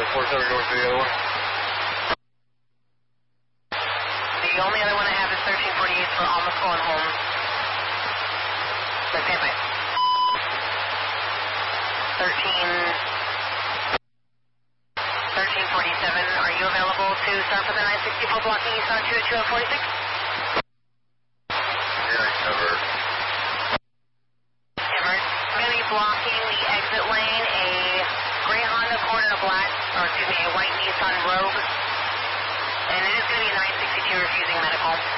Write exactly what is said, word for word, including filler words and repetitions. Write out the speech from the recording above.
four seven north to the other one. The only other one I have is thirteen forty-eight for almost going home. So stand by. thirteen, thirteen forty-seven, are you available to start for the nine sixty-four blocking east on two oh two oh forty-six? Yeah, I covered. Emirates, I'm going to be blocking the exit lane, a gray Honda Accord and a black, or excuse me, a white Nissan Rogue. And it is going to be a nine sixty-two refusing medical.